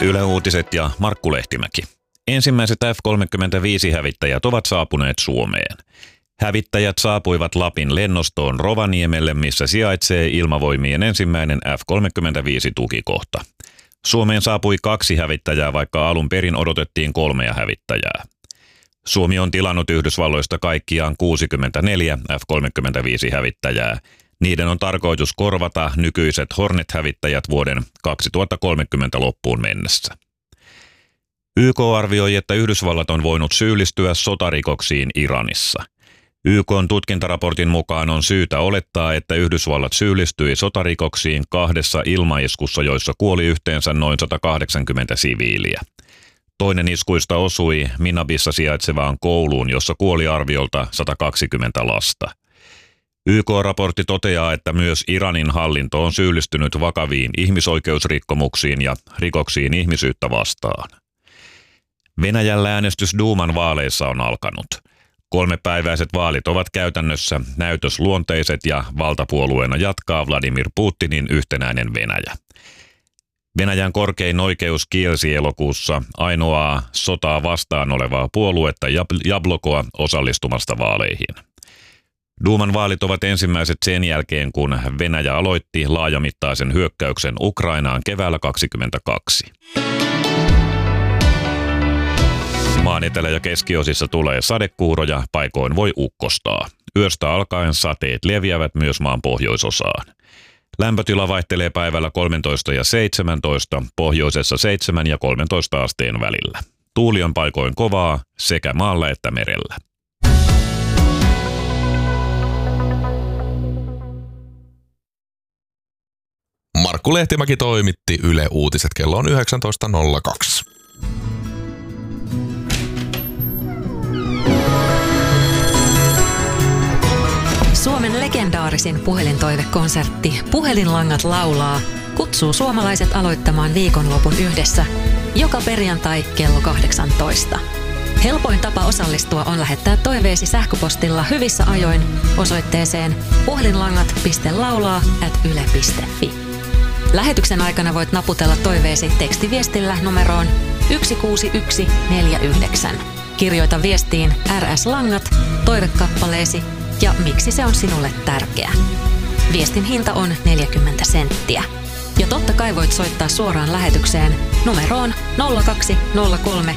Yle Uutiset ja Markku Lehtimäki. Ensimmäiset F-35-hävittäjät ovat saapuneet Suomeen. Hävittäjät saapuivat Lapin lennostoon Rovaniemelle, missä sijaitsee Ilmavoimien ensimmäinen F-35-tukikohta. Suomeen saapui 2 hävittäjää, vaikka alun perin odotettiin 3 hävittäjää. Suomi on tilannut Yhdysvalloista kaikkiaan 64 F-35-hävittäjää. Niiden on tarkoitus korvata nykyiset Hornet-hävittäjät vuoden 2030 loppuun mennessä. YK arvioi, että Yhdysvallat on voinut syyllistyä sotarikoksiin Iranissa. YK:n tutkintaraportin mukaan on syytä olettaa, että Yhdysvallat syyllistyi sotarikoksiin 2 ilmaiskussa, joissa kuoli yhteensä noin 180 siviiliä. Toinen iskuista osui Minabissa sijaitsevaan kouluun, jossa kuoli arviolta 120 lasta. YK-raportti toteaa, että myös Iranin hallinto on syyllistynyt vakaviin ihmisoikeusrikkomuksiin ja rikoksiin ihmisyyttä vastaan. Venäjällä äänestys Duuman vaaleissa on alkanut. 3-päiväiset vaalit ovat käytännössä näytösluonteiset ja valtapuolueena jatkaa Vladimir Putinin yhtenäinen Venäjä. Venäjän korkein oikeus kielsi elokuussa ainoaa sotaa vastaan olevaa puoluetta Jablokoa osallistumasta vaaleihin. Duuman vaalit ovat ensimmäiset sen jälkeen, kun Venäjä aloitti laajamittaisen hyökkäyksen Ukrainaan keväällä 2022. Maan etelä- ja keskiosissa tulee sadekuuroja, paikoin voi ukkostaa. Yöstä alkaen sateet leviävät myös maan pohjoisosaan. Lämpötila vaihtelee päivällä 13 ja 17, pohjoisessa 7 ja 13 asteen välillä. Tuuli on paikoin kovaa sekä maalla että merellä. Markku Lehtimäki toimitti Yle Uutiset. Kello on 19.02. Suomen legendaarisin puhelintoivekonsertti Puhelinlangat laulaa kutsuu suomalaiset aloittamaan viikonlopun yhdessä joka perjantai kello 18. Helpoin tapa osallistua on lähettää toiveesi sähköpostilla hyvissä ajoin osoitteeseen puhelinlangat.laulaa@yle.fi. Lähetyksen aikana voit naputella toiveesi tekstiviestillä numeroon 16149. Kirjoita viestiin RS Langat, toivekappaleesi ja miksi se on sinulle tärkeä. Viestin hinta on 40 senttiä. Ja totta kai voit soittaa suoraan lähetykseen numeroon 0203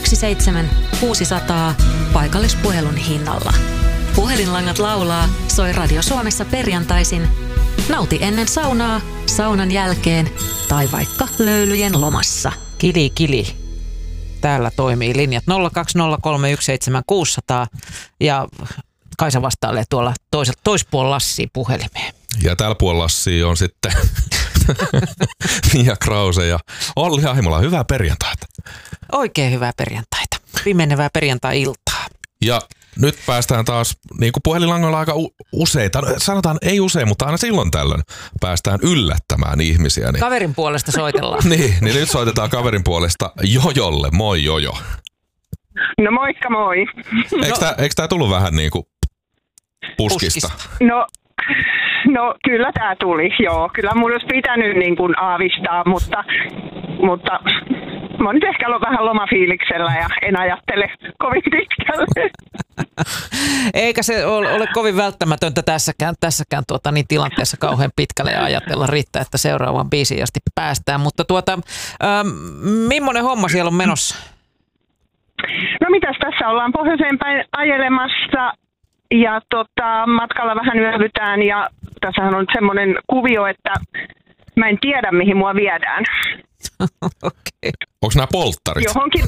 17600 paikallispuhelun hinnalla. Puhelinlangat laulaa soi Radio Suomessa perjantaisin. Nauti ennen saunaa, saunan jälkeen tai vaikka löylyjen lomassa. Kili, kili. Täällä toimii linjat 020317600 ja Kaisa vastailee tuolla toispuolella Lassia puhelimeen. Ja tällä puolella Lassia on sitten Mia Krause ja Olli Ahimola. Hyvää perjantaita. Oikein hyvää perjantaita. Pimenevää perjantai-iltaa. Ja nyt päästään taas, niin kuin puhelinlangoilla aika useita, sanotaan ei usein, mutta aina silloin tällöin päästään yllättämään ihmisiä. Niin, kaverin puolesta soitellaan. niin nyt soitetaan kaverin puolesta Jojolle. Moi Jojo. No moikka moi. Eikö tää tullut vähän niin kuin puskista? No kyllä tää tuli, joo. Kyllä mun olisi pitänyt niin kuin aavistaa, mutta mä oon nyt ehkä ollut vähän lomafiiliksellä ja en ajattele kovin pitkälle. Eikä se ole kovin välttämätöntä tässäkään tilanteessa kauhean pitkälle ja ajatella riittää, että seuraavan biisiin asti päästään. Mutta millainen homma siellä on menossa? No mitäs tässä ollaan pohjoiseen päin ajelemassa ja matkalla vähän yövytään ja tässähän on semmoinen kuvio, että mä en tiedä mihin mua viedään. Okay. Onko nämä polttarit? Johonkin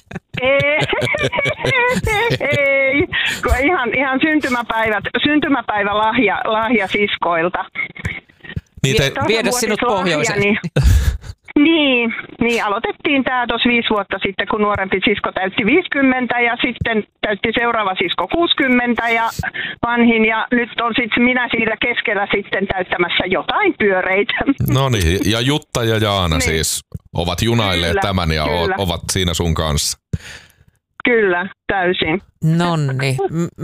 ei. Ihan syntymäpäivälahja siskoilta. Viedä sinut pohjoiseen. Niin, aloitettiin tämä tuossa 5 vuotta sitten, kun nuorempi sisko täytti 50 ja sitten täytti seuraava sisko 60 ja vanhin ja nyt on sitten minä siitä keskellä sitten täyttämässä jotain pyöreitä. No niin, ja Jutta ja Jaana siis ovat junailleet tämän ja ovat siinä sun kanssa. Kyllä, täysin. Nonni,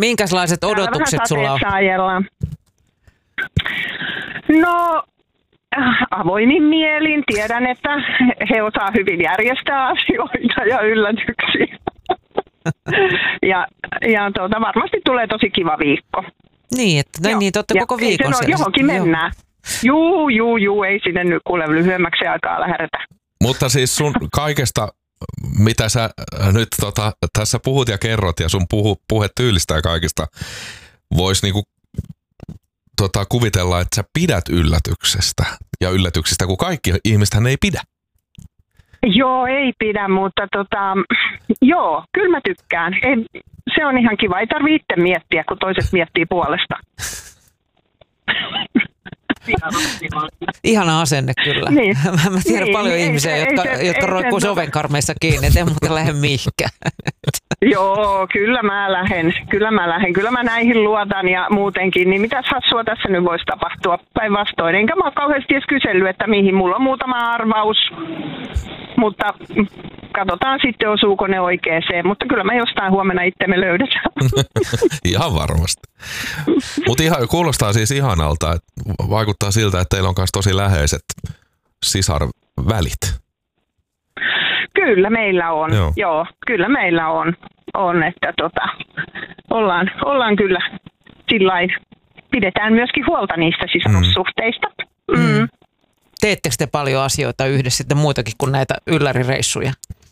minkälaiset odotukset sulla on? No, avoimin mielin. Tiedän, että he osaa hyvin järjestää asioita ja yllätyksiä. ja varmasti tulee tosi kiva viikko. Niin, että niin, te olette koko viikon siellä. Johonkin mennään. Juu, ei sinne nyt kuule lyhyemmäksi aikaa lähdetä. Mutta siis sun kaikesta, mitä sä nyt tässä puhut ja kerrot ja sun puhetyylistä ja kaikista, voisi niinku kuvitella, että sä pidät yllätyksistä, kun kaikki ihmistähän ei pidä. Joo, ei pidä, mutta joo, kyllä mä tykkään. Se on ihan kiva. Ei tarvitse itse miettiä, kun toiset miettii puolesta. Ihana asenne kyllä. Niin. Mä tiedän paljon ihmisiä, jotka roikkuu ovenkarmeissa kiinni, et en muuten lähde mihinkään. Joo, kyllä mä lähden. Kyllä mä näihin luotan ja muutenkin. Niin mitäs hassua tässä nyt voisi tapahtua päinvastoin. Enkä mä ole kauheasti edes kysellyt, että mihin. Mulla on muutama arvaus, mutta katsotaan sitten, osuuko ne oikeeseen. Mutta kyllä mä jostain huomenna itsemme löydetään. Ihan varmasti. Mutta kuulostaa siis ihanalta, että vaikuttaa siltä, että teillä on myös tosi läheiset sisarvälit. Kyllä meillä on. Joo, kyllä meillä on että ollaan kyllä sillain, pidetään myöskin huolta niistä sisarussuhteista. Teettekö te paljon asioita yhdessä sitten muitakin kuin näitä yllärireissuja?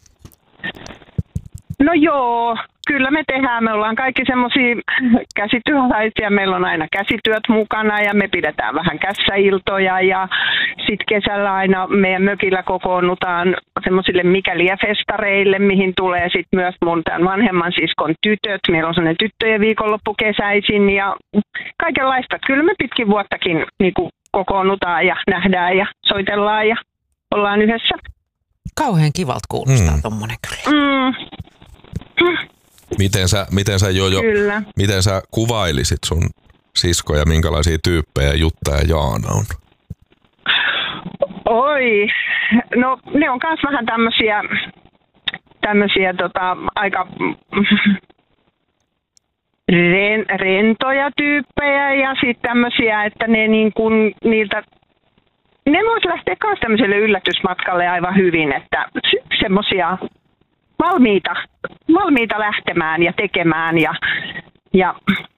No joo, kyllä me tehdään. Me ollaan kaikki semmoisia käsityöläisiä. Meillä on aina käsityöt mukana ja me pidetään vähän kässäiltoja. Ja sitten kesällä aina meidän mökillä kokoonnutaan semmoisille mikäliä-festareille, mihin tulee sitten myös mun tämän vanhemman siskon tytöt. Meillä on semmoinen tyttöjen viikonloppu kesäisin ja kaikenlaista. Kyllä me pitkin vuottakin niinku kokoonnutaan ja nähdään ja soitellaan ja ollaan yhdessä. Kauhean kivalta kuulostaa tommonen kyllä. Miten sä kuvailisit sun siskoja, minkälaisia tyyppejä Jutta ja Jaana on? Oi, no ne on kans vähän tämmösiä aika rentoja tyyppejä ja sitten tämmösiä, että ne niin kuin niiltä ne vois lähteä kans tämmöiselle yllätysmatkalle aivan hyvin, että semmosia valmiita lähtemään ja tekemään ja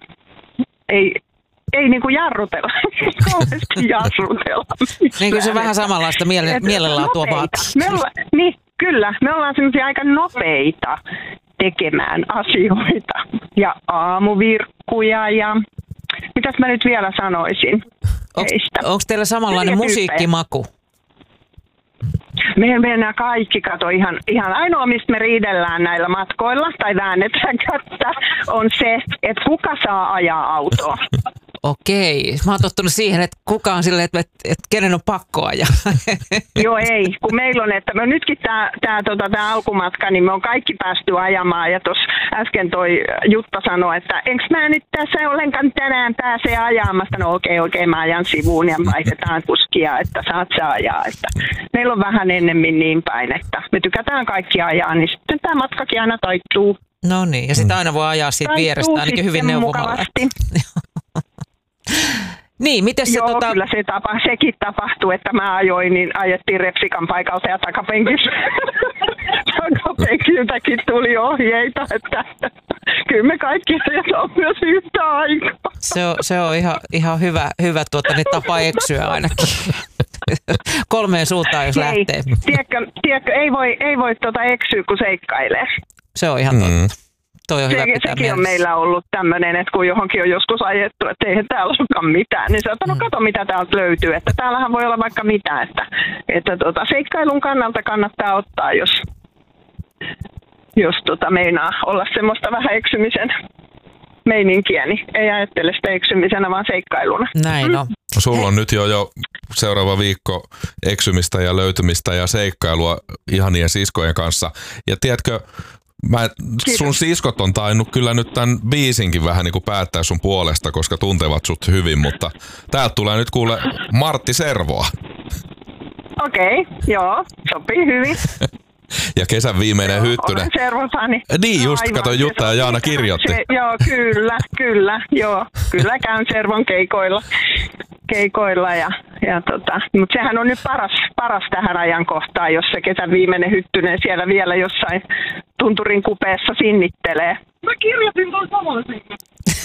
ei niinku jarrutella, kauheasti jarrutella. Niin kuin se vähän samanlaista mielenlaatua vaatii. Niin, kyllä. Me ollaan semmoisia aika nopeita tekemään asioita ja aamuvirkkuja ja mitäs mä nyt vielä sanoisin heistä. Onko teillä samanlainen musiikkimaku? Me mennään kaikki, kato, ihan ainoa, mistä me riidellään näillä matkoilla tai väännetään kättä, on se, että kuka saa ajaa autoa. Okei. Mä oon tottunut siihen, että kuka on silleen, että kenen on pakko ajaa. Joo, ei. Kun meillä on, että me nytkin tää alkumatka, niin me on kaikki päästy ajamaan. Ja tuossa äsken toi Jutta sanoi, että enkö mä nyt tässä ollenkaan tänään pääse ajamasta. No okei, mä ajan sivuun ja vaihdetaan kuskia, että saat sä ajaa. Että meillä on vähän ennemmin niin päin, että me tykätään kaikki ajaa, niin sitten tämä matkakin aina taittuu. No niin, ja sitä aina voi ajaa siitä vierestä ainakin hyvin neuvomalla. Niin, miten se Joo, kyllä sekin tapahtui, että mä ajoin, niin ajettiin repsikan paikalta ja takapenkiltäkin tuli ohjeita, että kyllä me kaikki ajetaan myös yhtä aikaa. Se on ihan hyvä tapa eksyä ainakin. 3 suuntaan, jos lähtee. Tiedätkö, ei voi eksyä, kun seikkailee. Se on ihan totta. Sekin on meillä ollut tämmöinen, että kun johonkin on joskus ajettu, että eihän täällä olekaan mitään, niin no kato mitä täältä löytyy, että täällähän voi olla vaikka mitä, että seikkailun kannalta kannattaa ottaa, jos meinaa olla semmoista vähän eksymisen meininkiä, niin ei ajattele sitä eksymisenä, vaan seikkailuna. Näin on. Sulla on nyt jo seuraava viikko eksymistä ja löytymistä ja seikkailua ihanien siskojen kanssa. Ja tiedätkö, sun siskot on tainnut kyllä nyt tämän biisinkin vähän niin kuin päättää sun puolesta, koska tuntevat sut hyvin, mutta täältä tulee nyt kuule Martti Servoa. Okei, joo, sopii hyvin. Ja kesän viimeinen hyttynen. Olen Servo-fani. Niin just, kato Jutta ja Jaana kirjoitti. Joo, kyllä, joo. Kyllä käyn Servon keikoilla Mutta sehän on nyt paras tähän ajankohtaan, jos se kesän viimeinen hyttynen siellä vielä jossain tunturin kupeessa sinnittelee. Mä kirjoitin tuon saman sinne.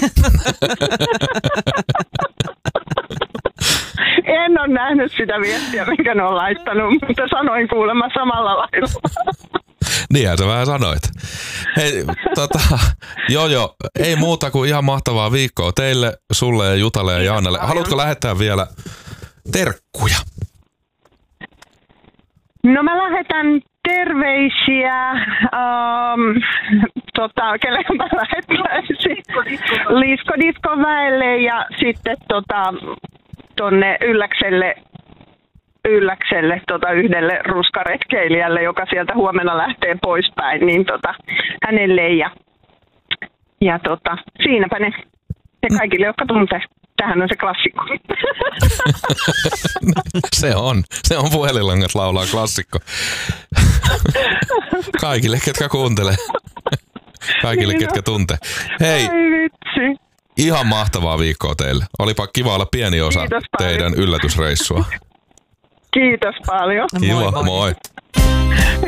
En ole nähnyt sitä viestiä, minkä ne on laittanut, mutta sanoin kuulemma samalla lailla. Niinhän sä vähän sanoit. Hei, joo, ei muuta kuin ihan mahtavaa viikkoa teille, sulle ja Jutalle ja Jaanelle. Haluatko lähettää vielä terkkuja? No mä lähetän terveisiä, kelle mä lähettäisin? Lisko Disko väelle ja sitten tonne Ylläkselle yhdelle ruskaretkeilijälle, joka sieltä huomenna lähtee poispäin, niin hänelle ja siinäpä ne. Ja kaikille, jotka tuntee. Tämähän on se klassikko. Se on Puhelinlangat laulaa klassikko. Kaikille, ketkä kuuntelee. Kaikille, ketkä tuntee. Hei, ihan mahtavaa viikkoa teille. Olipa kiva olla pieni osa teidän yllätysreissua. Kiitos paljon. Kiva, moi.